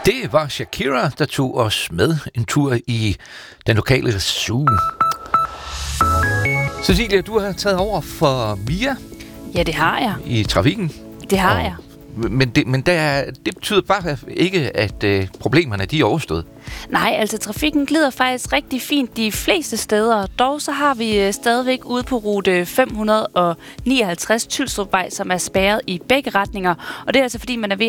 Det var Shakira, der tog os med en tur i den lokale zoo. Cecilia, du har taget over for Mia. Ja, det har jeg. I trafikken. Det har jeg. Men det betyder bare ikke, at problemerne de er overstået. Nej, altså trafikken glider faktisk rigtig fint de fleste steder. Dog så har vi stadigvæk ude på rute 559 Tylstrupvej, som er spærret i begge retninger. Og det er altså fordi, man er ved